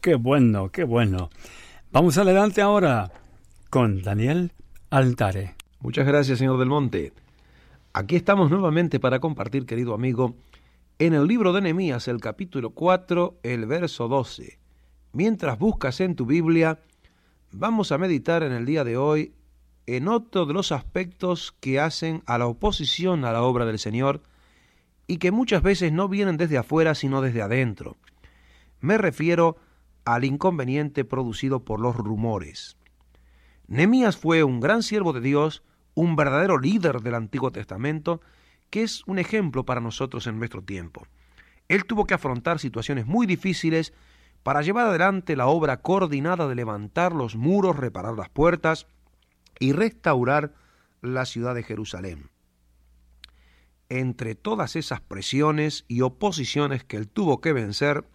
qué bueno, qué bueno. Vamos adelante ahora con Daniel Altare. Muchas gracias, señor Del Monte. Aquí estamos nuevamente para compartir, querido amigo, en el libro de Nehemías, el capítulo 4, el verso 12. Mientras buscas en tu Biblia, vamos a meditar en el día de hoy en otro de los aspectos que hacen a la oposición a la obra del Señor y que muchas veces no vienen desde afuera, sino desde adentro. Me refiero al inconveniente producido por los rumores. Nehemías fue un gran siervo de Dios, un verdadero líder del Antiguo Testamento, que es un ejemplo para nosotros en nuestro tiempo. Él tuvo que afrontar situaciones muy difíciles para llevar adelante la obra coordinada de levantar los muros, reparar las puertas y restaurar la ciudad de Jerusalén. Entre todas esas presiones y oposiciones que él tuvo que vencer,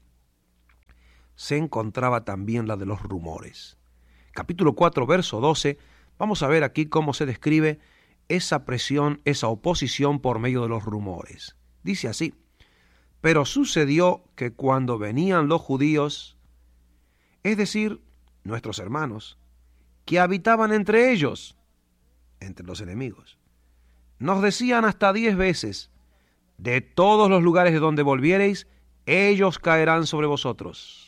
se encontraba también la de los rumores. Capítulo 4, verso 12, vamos a ver aquí cómo se describe esa presión, esa oposición por medio de los rumores. Dice así: pero sucedió que cuando venían los judíos, es decir, nuestros hermanos, que habitaban entre ellos, entre los enemigos, nos decían hasta 10 veces, de todos los lugares de donde volviereis, ellos caerán sobre vosotros.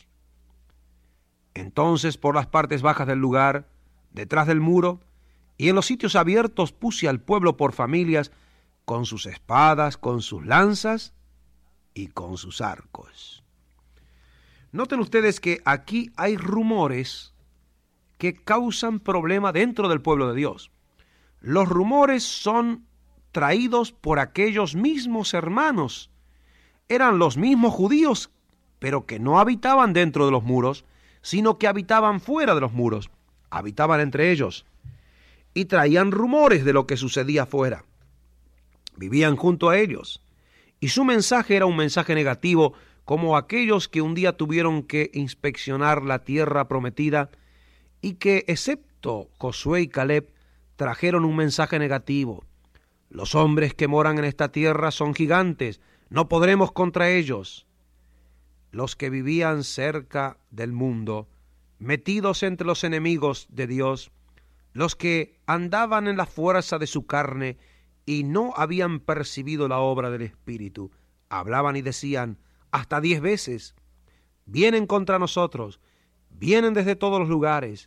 Entonces por las partes bajas del lugar, detrás del muro, y en los sitios abiertos puse al pueblo por familias, con sus espadas, con sus lanzas y con sus arcos. Noten ustedes que aquí hay rumores que causan problema dentro del pueblo de Dios. Los rumores son traídos por aquellos mismos hermanos. Eran los mismos judíos, pero que no habitaban dentro de los muros, sino que habitaban fuera de los muros, habitaban entre ellos, y traían rumores de lo que sucedía afuera. Vivían junto a ellos, y su mensaje era un mensaje negativo, como aquellos que un día tuvieron que inspeccionar la tierra prometida, y que, excepto Josué y Caleb, trajeron un mensaje negativo. Los hombres que moran en esta tierra son gigantes, no podremos contra ellos. Los que vivían cerca del mundo, metidos entre los enemigos de Dios, los que andaban en la fuerza de su carne y no habían percibido la obra del Espíritu, hablaban y decían hasta 10 veces, vienen contra nosotros, vienen desde todos los lugares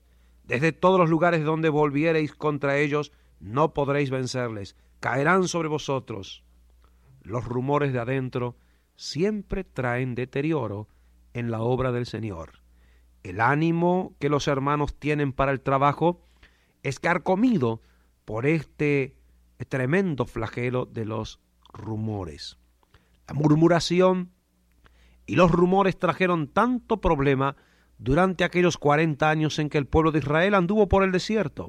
de donde volviereis contra ellos, no podréis vencerles, caerán sobre vosotros. Los rumores de adentro siempre traen deterioro en la obra del Señor. El ánimo que los hermanos tienen para el trabajo es carcomido por este tremendo flagelo de los rumores. La murmuración y los rumores trajeron tanto problema durante aquellos 40 años en que el pueblo de Israel anduvo por el desierto.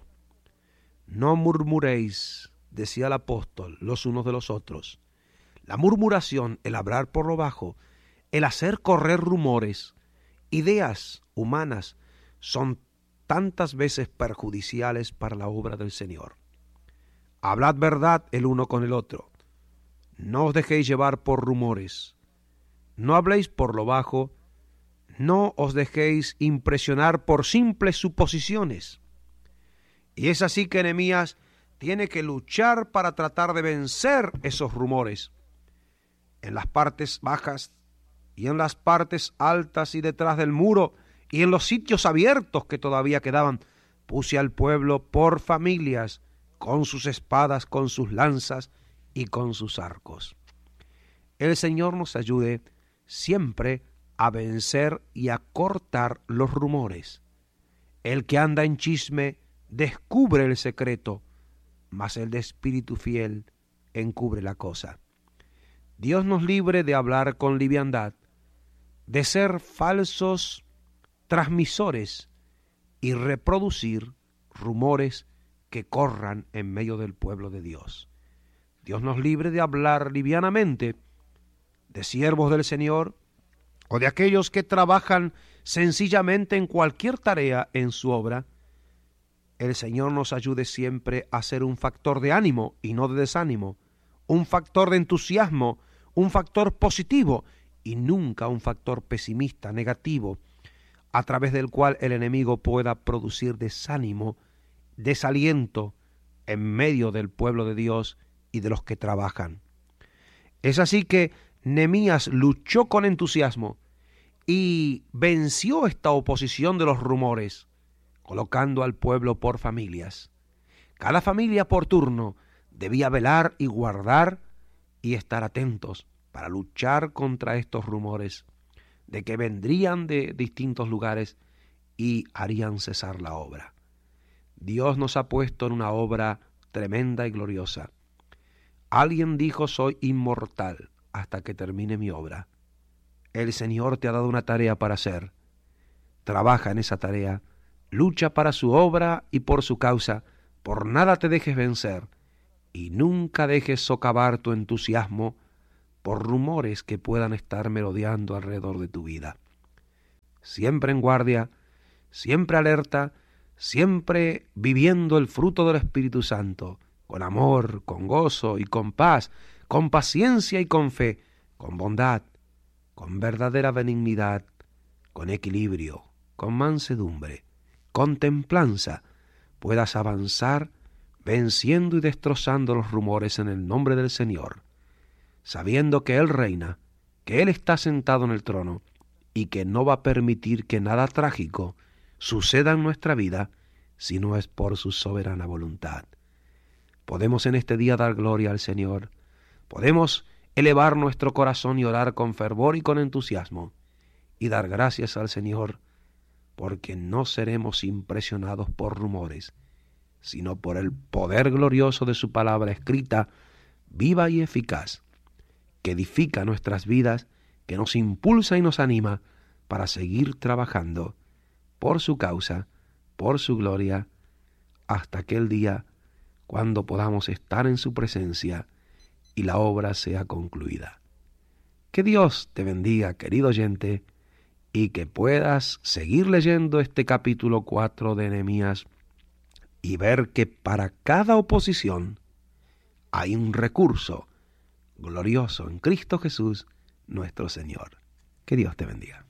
No murmuréis, decía el apóstol, los unos de los otros. La murmuración, el hablar por lo bajo, el hacer correr rumores, ideas humanas, son tantas veces perjudiciales para la obra del Señor. Hablad verdad el uno con el otro. No os dejéis llevar por rumores. No habléis por lo bajo. No os dejéis impresionar por simples suposiciones. Y es así que Nehemías tiene que luchar para tratar de vencer esos rumores. En las partes bajas y en las partes altas y detrás del muro y en los sitios abiertos que todavía quedaban, puse al pueblo por familias, con sus espadas, con sus lanzas y con sus arcos. El Señor nos ayude siempre a vencer y a cortar los rumores. El que anda en chisme descubre el secreto, mas el de espíritu fiel encubre la cosa. Dios nos libre de hablar con liviandad, de ser falsos transmisores y reproducir rumores que corran en medio del pueblo de Dios. Dios nos libre de hablar livianamente de siervos del Señor o de aquellos que trabajan sencillamente en cualquier tarea en su obra. El Señor nos ayude siempre a ser un factor de ánimo y no de desánimo, un factor de entusiasmo, un factor positivo y nunca un factor pesimista, negativo, a través del cual el enemigo pueda producir desánimo, desaliento en medio del pueblo de Dios y de los que trabajan. Es así que Nehemías luchó con entusiasmo y venció esta oposición de los rumores, colocando al pueblo por familias. Cada familia por turno debía velar y guardar y estar atentos para luchar contra estos rumores de que vendrían de distintos lugares y harían cesar la obra. Dios nos ha puesto en una obra tremenda y gloriosa. Alguien dijo: soy inmortal hasta que termine mi obra. El Señor te ha dado una tarea para hacer. Trabaja en esa tarea, lucha para su obra y por su causa. Por nada te dejes vencer y nunca dejes socavar tu entusiasmo por rumores que puedan estar merodeando alrededor de tu vida. Siempre en guardia, siempre alerta, siempre viviendo el fruto del Espíritu Santo, con amor, con gozo y con paz, con paciencia y con fe, con bondad, con verdadera benignidad, con equilibrio, con mansedumbre, con templanza, puedas avanzar venciendo y destrozando los rumores en el nombre del Señor, sabiendo que Él reina, que Él está sentado en el trono y que no va a permitir que nada trágico suceda en nuestra vida si no es por su soberana voluntad. Podemos en este día dar gloria al Señor, podemos elevar nuestro corazón y orar con fervor y con entusiasmo y dar gracias al Señor porque no seremos impresionados por rumores, sino por el poder glorioso de su palabra escrita, viva y eficaz, que edifica nuestras vidas, que nos impulsa y nos anima para seguir trabajando por su causa, por su gloria, hasta aquel día cuando podamos estar en su presencia y la obra sea concluida. Que Dios te bendiga, querido oyente, y que puedas seguir leyendo este capítulo 4 de Nehemías y ver que para cada oposición hay un recurso glorioso en Cristo Jesús, nuestro Señor. Que Dios te bendiga.